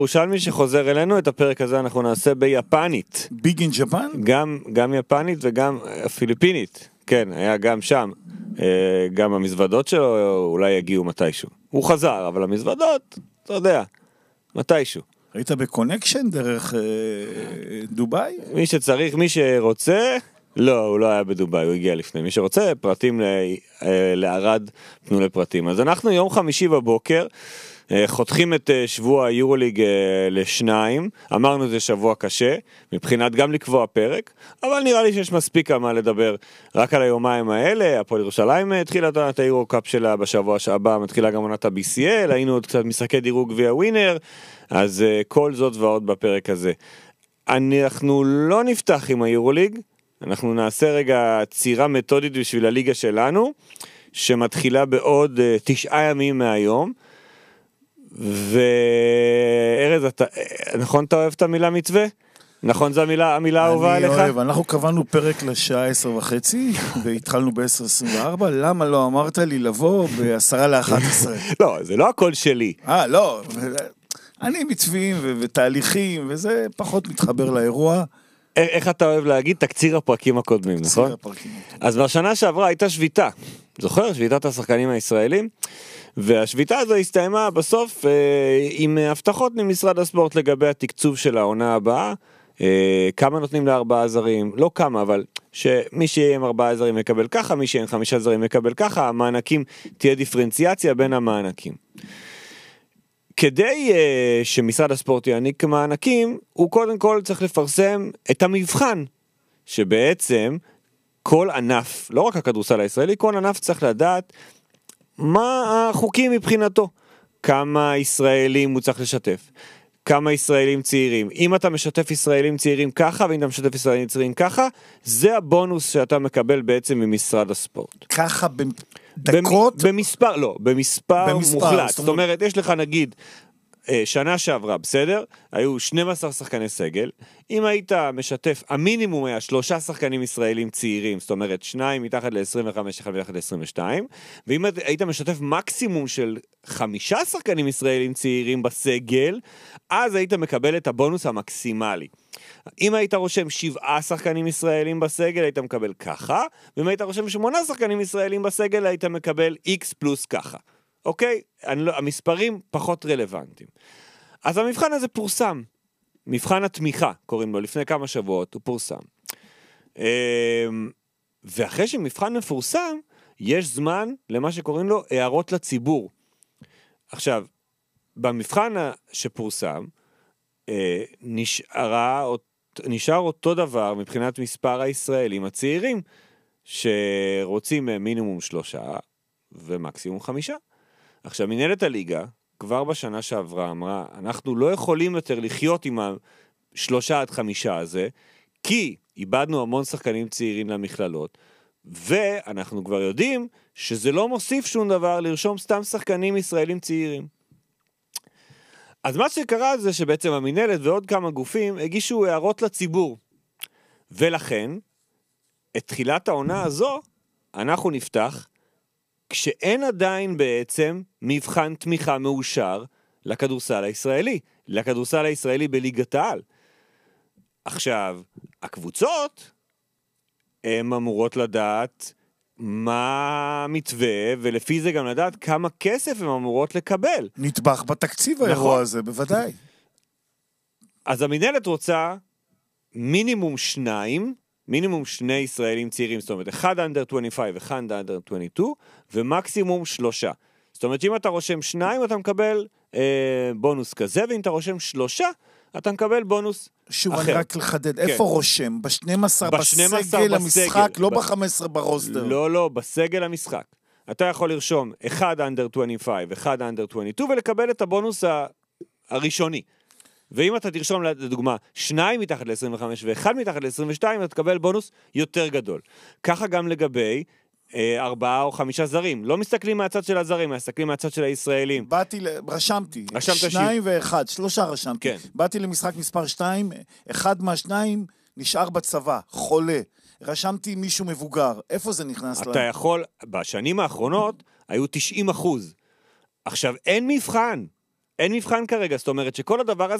ירושלמי שחוזר אלינו, את הפרק הזה אנחנו נעשה ביפנית. ביג אין ג'פן? גם יפנית וגם פיליפינית. כן, היה גם שם. גם המזוודות שלו אולי יגיעו מתישהו. הוא חזר, אבל המזוודות, אתה יודע, מתישהו. היית בקונקשן דרך דוביי? מי שצריך, מי שרוצה, לא, הוא לא היה בדוביי, הוא הגיע לפני. מי שרוצה, פרטים לערד, תנו לפרטים. אז אנחנו יום חמישי בבוקר, חותכים את שבוע היורוליג לשניים, אמרנו זה שבוע קשה, מבחינת גם לקבוע פרק, אבל נראה לי שיש מספיק מה לדבר רק על היומיים האלה. הפועל ירושלים התחילה את היורו-קאפ שלה בשבוע הבא, מתחילה גם עונת ה-BCL, היינו עוד קצת משחקי דירוג ויה ווינר, אז כל זאת ועוד בפרק הזה. אנחנו לא נפתח עם היורוליג, אנחנו נעשה רגע צירה מתודית בשביל הליגה שלנו, שמתחילה בעוד 9 ימים מהיום, וארז, נכון אתה אוהב את המילה מצווה? נכון זו המילה האהובה עליך? אני אוהב, אנחנו קבענו פרק לשעה 10:30, והתחלנו ב-10:24, למה לא אמרת לי לבוא ב-10:11? לא, זה לא הכל שלי. לא, אני מצווים ותהליכים, וזה פחות מתחבר לאירוע. איך אתה אוהב להגיד? תקציר הפרקים הקודמים, נכון? אז בשנה שעברה הייתה שביתה, זוכר? שביתת השחקנים הישראלים, והשביתה הזו הסתיימה בסוף עם הבטחות ממשרד הספורט לגבי התקצוב של העונה הבאה, כמה נותנים ל4 זרים, לא כמה, אבל שמי שיהיה עם 4 זרים יקבל ככה, מי שיהיה עם 5 זרים יקבל ככה, המענקים תהיה דיפרנציאציה בין המענקים. כדי שמשרד הספורט יעניק מענקים, הוא קודם כל צריך לפרסם את המבחן, שבעצם כל ענף, לא רק הכדורסל הישראלי, כל ענף צריך לדעת מה החוקים מבחינתו, כמה ישראלים הוא צריך לשתף, כמה ישראלים צעירים. אם אתה משתף ישראלים צעירים ככה, ואם אתה משתף ישראלים צעירים ככה, זה הבונוס שאתה מקבל בעצם ממשרד הספורט. ככה בדקות? במספר, לא, במספר מוחלט. זאת אומרת, יש לך נגיד, שנה שעברה, בסדר? היו 12 שחקני סגל. אם היית משתף, המינימום היה 3 שחקנים ישראלים צעירים, זאת אומרת, 2 מתחת ל-25, 1 מתחת ל-22, ואם היית משתף מקסימום של 5 שחקנים ישראלים צעירים בסגל, אז היית מקבל את הבונוס המקסימלי. אם היית רושם 7 שחקנים ישראלים בסגל, היית מקבל ככה, ואם היית רושם 8 שחקנים ישראלים בסגל, היית מקבל X פלוס ככה. אוקיי? המספרים פחות רלוונטיים. אז המבחן הזה פורסם. מבחן התמיכה, קוראים לו, לפני כמה שבועות, הוא פורסם. ואחרי שמבחן מפורסם, יש זמן למה שקוראים לו הערות לציבור. עכשיו, במבחן שפורסם, נשאר אותו דבר מבחינת מספר הישראלים הצעירים, שרוצים מינימום 3 ומקסימום 5. עכשיו, מנהלת הליגה, כבר בשנה שעברה אמרה, אנחנו לא יכולים יותר לחיות עם 3 עד 5 הזה, כי איבדנו המון שחקנים צעירים למכללות, ואנחנו כבר יודעים שזה לא מוסיף שום דבר לרשום סתם שחקנים ישראלים צעירים. אז מה שקרה זה שבעצם המנהלת ועוד כמה גופים הגישו הערות לציבור, ולכן, את תחילת העונה הזו, אנחנו נפתח כשאין עדיין בעצם מבחן תמיכה מאושר לכדורסל הישראלי, לכדורסל הישראלי בליגת העל. עכשיו, הקבוצות הן אמורות לדעת מה המתווה, ולפי זה גם לדעת כמה כסף הן אמורות לקבל. נטבח בתקציב האירוע הזה, בוודאי. אז המנהלת רוצה מינימום 2 ישראלים צעירים, זאת אומרת, 1 under 25, 1 under 22, ומקסימום 3. זאת אומרת, אם אתה רושם 2, אתה מקבל בונוס כזה, ואם אתה רושם 3, אתה מקבל בונוס שוב, אחר. אני רק לחדד, איפה רושם? ב-12 בסגל המשחק, לא ב-15 ברוסטר. לא, בסגל המשחק. אתה יכול לרשום 1 under 25, 1 under 22, ולקבל את הבונוס הראשוני. ואם אתה תרשום לדוגמה 2 מתחת ל-25 ו1 מתחת ל-22, אתה תקבל בונוס יותר גדול. ככה גם לגבי 4 או 5 זרים. לא מסתכלים מהצד של הזרים, מסתכלים מהצד של הישראלים. רשמתי, 2 ו1, 3 רשמתי. כן. באתי למשחק מספר 2, אחד מהשניים נשאר בצבא, חולה. רשמתי מישהו מבוגר. איפה זה נכנס? אתה יכול, בשנים האחרונות היו 90%. עכשיו אין מבחן. אין מבחן כרגע, זאת אומרת שכל הדבר הזה